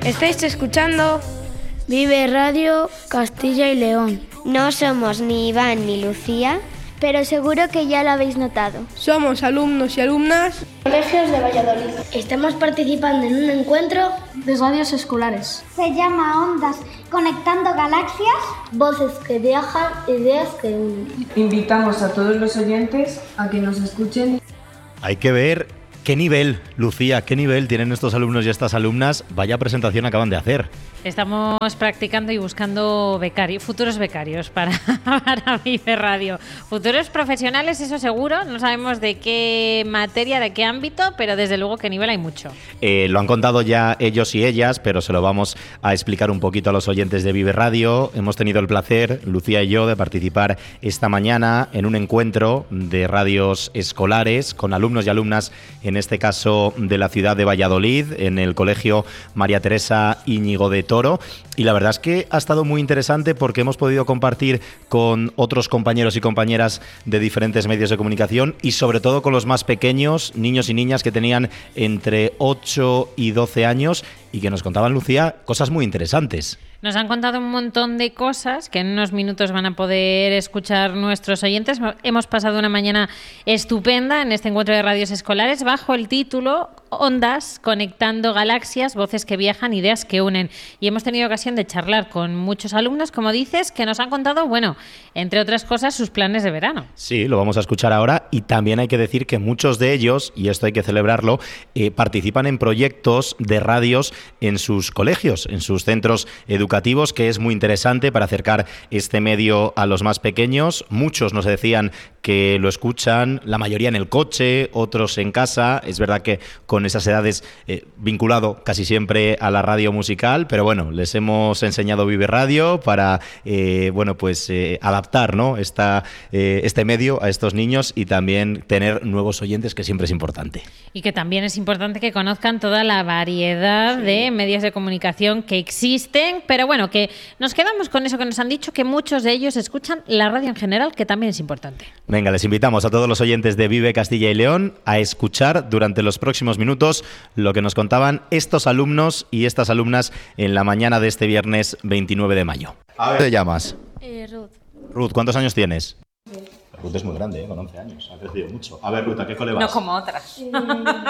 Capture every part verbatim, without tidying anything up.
Estáis escuchando Vive Radio Castilla y León. No somos ni Iván ni Lucía, pero seguro que ya lo habéis notado. Somos alumnos y alumnas colegios de Valladolid. Estamos participando en un encuentro de radios escolares. Se llama Ondas Conectando Galaxias. Voces que viajan, ideas que unen. Invitamos a todos los oyentes a que nos escuchen. Hay que ver qué nivel, Lucía, qué nivel tienen estos alumnos y estas alumnas. Vaya presentación acaban de hacer. Estamos practicando y buscando becarios, futuros becarios para, para Vive Radio. Futuros profesionales, eso seguro. No sabemos de qué materia, de qué ámbito, pero desde luego qué nivel hay mucho. Eh, lo han contado ya ellos y ellas, pero se lo vamos a explicar un poquito a los oyentes de Vive Radio. Hemos tenido el placer, Lucía y yo, de participar esta mañana en un encuentro de radios escolares con alumnos y alumnas, en este caso de la ciudad de Valladolid, en el Colegio María Teresa Íñigo de Toro, y la verdad es que ha estado muy interesante porque hemos podido compartir con otros compañeros y compañeras de diferentes medios de comunicación y sobre todo con los más pequeños, niños y niñas que tenían entre ocho y doce años y que nos contaban, Lucía, cosas muy interesantes. Nos han contado un montón de cosas que en unos minutos van a poder escuchar nuestros oyentes. Hemos pasado una mañana estupenda en este encuentro de radios escolares bajo el título Ondas Conectando Galaxias, voces que viajan, ideas que unen. Y hemos tenido ocasión de charlar con muchos alumnos, como dices, que nos han contado, bueno, entre otras cosas, sus planes de verano. Sí, lo vamos a escuchar ahora, y también hay que decir que muchos de ellos, y esto hay que celebrarlo, eh, participan en proyectos de radios en sus colegios, en sus centros educativos, que es muy interesante para acercar este medio a los más pequeños. Muchos nos decían que lo escuchan, la mayoría en el coche, otros en casa. Es verdad que con esas edades eh, vinculado casi siempre a la radio musical, pero bueno, les hemos enseñado Vive Radio para eh, bueno, pues eh, adaptar, ¿no?, esta, eh, este medio a estos niños y también tener nuevos oyentes, que siempre es importante. Y que también es importante que conozcan toda la variedad sí. de medios de comunicación que existen, pero bueno, que nos quedamos con eso que nos han dicho, que muchos de ellos escuchan la radio en general, que también es importante. Venga, les invitamos a todos los oyentes de Vive Castilla y León a escuchar durante los próximos minutos lo que nos contaban estos alumnos y estas alumnas en la mañana de este viernes veintinueve de mayo. A ver, ¿cómo te llamas? Eh, Ruth. Ruth, ¿cuántos años tienes? Sí. Ruth es muy grande, ¿eh? Con once años, ha crecido mucho. A ver, Ruth, ¿a qué cole vas? No como otras. Eh,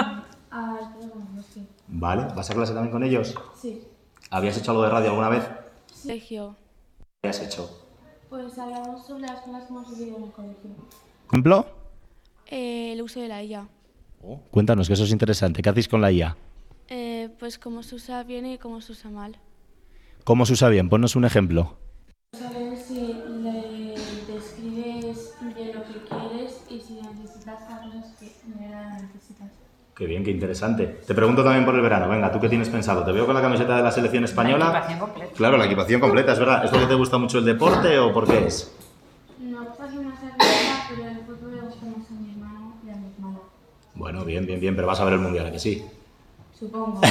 a, sí. Vale, ¿vas a clase también con ellos? Sí. ¿Habías hecho algo de radio alguna vez? Sí. ¿Qué has hecho? Pues hablamos sobre las cosas que hemos vivido en el colegio. ¿Ejemplo? Eh, el uso de la I A. Oh, cuéntanos, que eso es interesante. ¿Qué hacéis con la I A? Eh, pues cómo se usa bien y cómo se usa mal. ¿Cómo se usa bien? Ponnos un ejemplo. Saber si le describes bien lo que quieres y si necesitas las cosas que de verdad necesitas. Qué bien, qué interesante. Te pregunto también por el verano. Venga, ¿tú qué tienes pensado? Te veo con la camiseta de la selección española. La equipación completa. Claro, la equipación completa, es verdad. ¿Es porque te gusta mucho el deporte o por qué es? No, pues no sé nada, pero el fútbol le gusta más a mi hermano y a mi hermana. Bueno, bien, bien, bien, pero vas a ver el mundial, ¿a que sí? Supongo.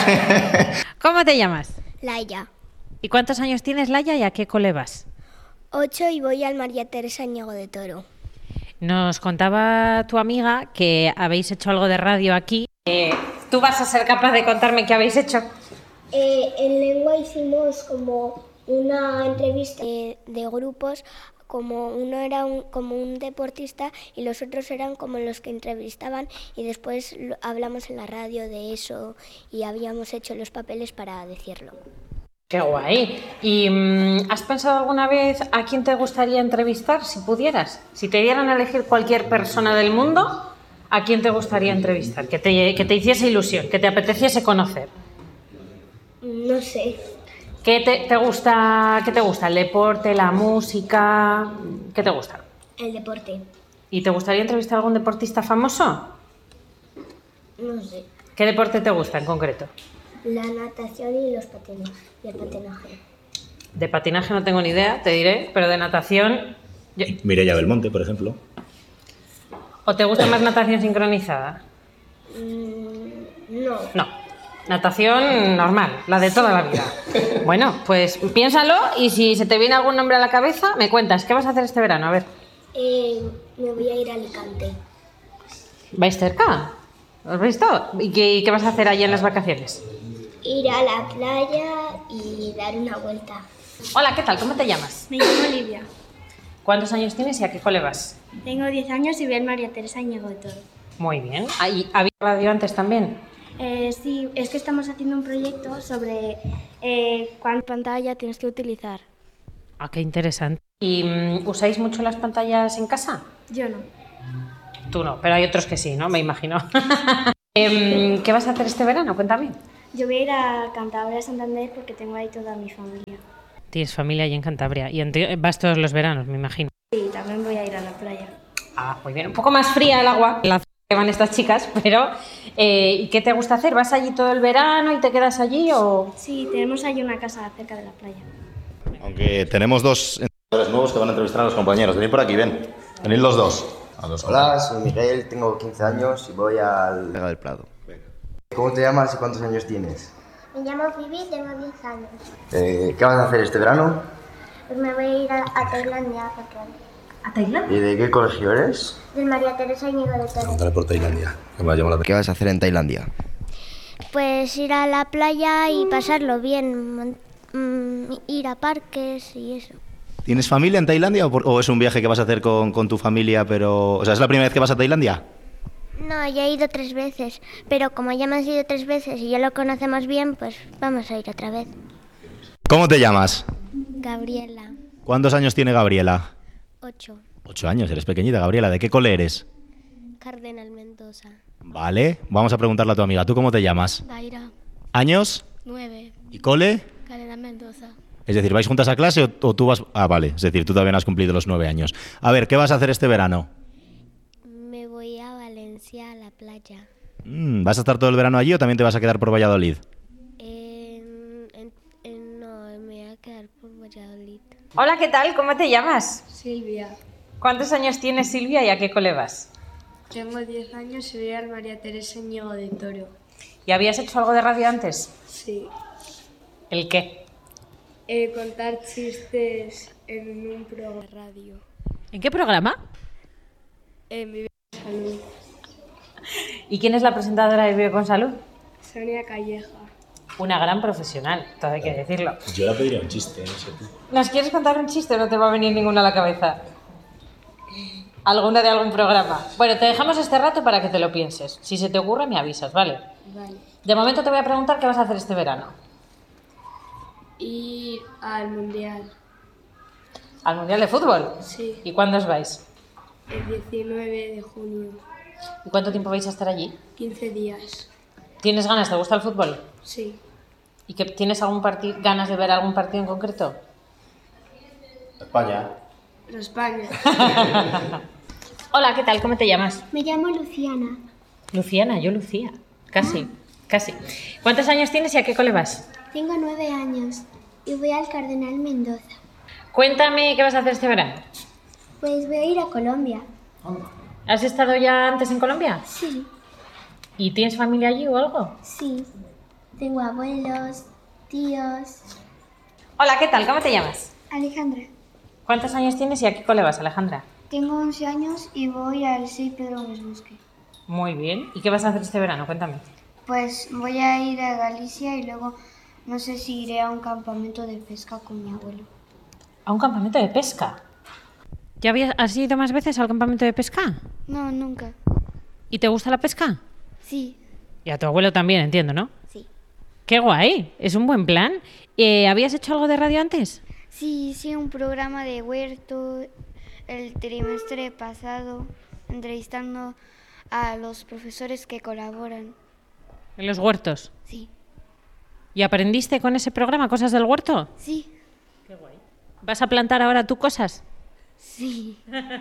¿Cómo te llamas? Laia. ¿Y cuántos años tienes, Laia, y a qué cole vas? Ocho, y voy al María Teresa Íñigo de Toro. Nos contaba tu amiga que habéis hecho algo de radio aquí. Eh, ¿Tú vas a ser capaz de contarme qué habéis hecho? Eh, en lengua hicimos como una entrevista de, de grupos, como uno era un, como un deportista y los otros eran como los que entrevistaban, y después lo, hablamos en la radio de eso y habíamos hecho los papeles para decirlo. ¡Qué guay! ¿Y mmm, has pensado alguna vez a quién te gustaría entrevistar, si pudieras? Si te dieran a elegir cualquier persona del mundo, ¿a quién te gustaría entrevistar? Que te, que te hiciese ilusión, que te apeteciese conocer. No sé. ¿Qué te, te gusta, qué te gusta? ¿El deporte, la música? ¿Qué te gusta? El deporte. ¿Y te gustaría entrevistar a algún deportista famoso? No sé. ¿Qué deporte te gusta en concreto? La natación y los patines, y el patinaje. De patinaje no tengo ni idea, te diré, pero de natación... Yo... Mireia Belmonte, por ejemplo. ¿O te gusta más natación sincronizada? Mm, no. No, natación normal, la de toda la vida. Bueno, pues piénsalo, y si se te viene algún nombre a la cabeza, me cuentas. ¿Qué vas a hacer este verano? A ver. Eh, me voy a ir a Alicante. ¿Vais cerca? ¿Has visto? ¿Y qué, y qué vas a hacer allí en las vacaciones? Ir a la playa y dar una vuelta. Hola, ¿qué tal? ¿Cómo te llamas? Me llamo Olivia. ¿Cuántos años tienes y a qué cole vas? Tengo diez años y voy al María Teresa Íñigo de Toro. Muy bien. ¿Y había radio antes también? Eh, sí, es que estamos haciendo un proyecto sobre eh, cuánta pantalla tienes que utilizar. Ah, qué interesante. ¿Y um, usáis mucho las pantallas en casa? Yo no. Tú no, pero hay otros que sí, ¿no? Me imagino. eh, ¿Qué vas a hacer este verano? Cuéntame. Yo voy a ir a Cantabria, Santander, porque tengo ahí toda mi familia. Tienes familia ahí en Cantabria y vas todos los veranos, me imagino. Sí, también voy a ir a la playa. Ah, muy bien. Un poco más fría el agua, la que van estas chicas, pero eh, ¿y qué te gusta hacer? ¿Vas allí todo el verano y te quedas allí o...? Sí, tenemos allí una casa cerca de la playa. Aunque tenemos dos entrenadores nuevos que van a entrevistar a los compañeros. Venid por aquí, ven. Venid los dos. A los Hola, soy Miguel, tengo quince años y voy al Vega del Prado. ¿Cómo te llamas y cuántos años tienes? Me llamo Vivi y tengo diez años. Eh, ¿Qué vas a hacer este verano? Pues me voy a ir a, a Tailandia. ¿A Tailandia? ¿Y de qué colegio eres? Del María Teresa Íñigo de Toro. Dale por Tailandia. ¿Qué vas a hacer en Tailandia? Pues ir a la playa y pasarlo bien, mm, ir a parques y eso. ¿Tienes familia en Tailandia o, por, o es un viaje que vas a hacer con, con tu familia, pero... O sea, ¿es la primera vez que vas a Tailandia? No, ya he ido tres veces, pero como ya me has ido tres veces y ya lo conocemos bien, pues vamos a ir otra vez. ¿Cómo te llamas? Gabriela. ¿Cuántos años tiene Gabriela? Ocho. Ocho años, eres pequeñita, Gabriela. ¿De qué cole eres? Cardenal Mendoza. Vale, vamos a preguntarle a tu amiga. ¿Tú cómo te llamas? Daira. ¿Años? Nueve. ¿Y cole? Cardenal Mendoza. Es decir, ¿vais juntas a clase o, o tú vas...? Ah, vale, es decir, tú todavía no has cumplido los nueve años. A ver, ¿qué vas a hacer este verano? Me voy a Valencia a la playa. Mm, ¿Vas a estar todo el verano allí o también te vas a quedar por Valladolid? Eh, en, en, no, me voy a quedar por Valladolid. Hola, ¿qué tal? ¿Cómo te llamas? Silvia. ¿Cuántos años tienes, Silvia, y a qué cole vas? Tengo diez años y voy al María Teresa Íñigo de Toro. ¿Y habías hecho algo de radio antes? Sí. ¿El qué? Eh, contar chistes en un programa de radio. ¿En qué programa? En Vive con Salud. ¿Y quién es la presentadora de Vive con Salud? Sonia Calleja. Una gran profesional, todo hay que decirlo. Yo le pediría un chiste, no sé tú. ¿Nos quieres contar un chiste o no te va a venir ninguno a la cabeza? ¿Alguna de algún programa? Bueno, te dejamos este rato para que te lo pienses. Si se te ocurre, me avisas, ¿vale? Vale. De momento te voy a preguntar qué vas a hacer este verano. Ir al Mundial. ¿Al Mundial de Fútbol? Sí. ¿Y cuándo os vais? El diecinueve de junio. ¿Y cuánto tiempo vais a estar allí? quince días. ¿Tienes ganas? ¿Te gusta el fútbol? Sí. ¿Y que tienes algún partido, ganas de ver algún partido en concreto? España. España. Hola, ¿qué tal? ¿Cómo te llamas? Me llamo Luciana. Luciana, yo Lucía. Casi, casi. ¿Cuántos años tienes y a qué cole vas? Tengo nueve años y voy al Cardenal Mendoza. Cuéntame qué vas a hacer este verano. Pues voy a ir a Colombia. ¿Has estado ya antes en Colombia? Sí, ¿Y tienes familia allí o algo? sí. Tengo abuelos, tíos. Hola, ¿qué tal? ¿Cómo te llamas? Alejandra. ¿Cuántos años tienes y a qué cole vas, Alejandra? Tengo once años y voy al Sey Pedro Gómez Bosque. Muy bien. ¿Y qué vas a hacer este verano? Cuéntame. Pues voy a ir a Galicia y luego no sé si iré a un campamento de pesca con mi abuelo. ¿A un campamento de pesca? ¿Ya habías, has ido más veces al campamento de pesca? No, nunca. ¿Y te gusta la pesca? Sí. Y a tu abuelo también, entiendo, ¿no? Sí. ¡Qué guay! Es un buen plan. Eh, ¿Habías hecho algo de radio antes? Sí, hice un programa de huerto el trimestre pasado, entrevistando a los profesores que colaboran. ¿En los huertos? Sí. ¿Y aprendiste con ese programa cosas del huerto? Sí. ¿Vas a plantar ahora tú cosas? Sí.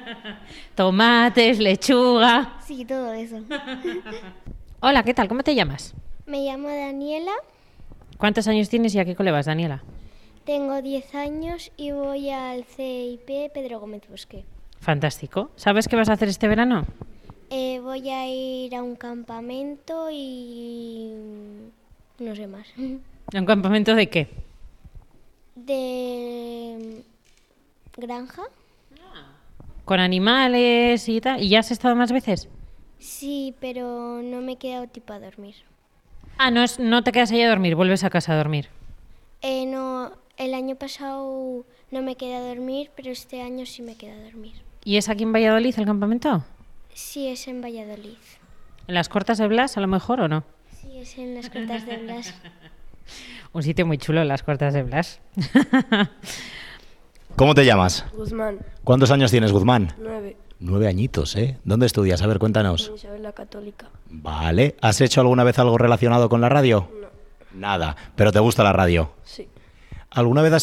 Tomates, lechuga... Sí, todo eso. Hola, ¿qué tal? ¿Cómo te llamas? Me llamo Daniela, ¿Cuántos años tienes y a qué cole vas, Daniela? tengo diez años y voy al C I P Pedro Gómez Bosque. Fantástico. ¿Sabes qué vas a hacer este verano? Eh, voy a ir a un campamento y no sé más. ¿A un campamento de qué? De granja. ¿Con animales y tal? ¿Y ya has estado más veces? Sí, pero no me he quedado tipo a dormir. Ah, no, es, no te quedas ahí a dormir, vuelves a casa a dormir. Eh, no, el año pasado no me quedé a dormir, pero este año sí me quedé a dormir. ¿Y es aquí en Valladolid el campamento? Sí, es en Valladolid. ¿En las Cortas de Blas a lo mejor o no? Sí, es en las Cortas de Blas. Un sitio muy chulo, las Cortas de Blas. ¿Cómo te llamas? Guzmán. ¿Cuántos años tienes, Guzmán? Nueve. Nueve añitos, ¿eh? ¿Dónde estudias? A ver, cuéntanos. En Isabel la Católica. Vale. ¿Has hecho alguna vez algo relacionado con la radio? No. Nada. ¿Pero te gusta la radio? Sí. ¿Alguna vez has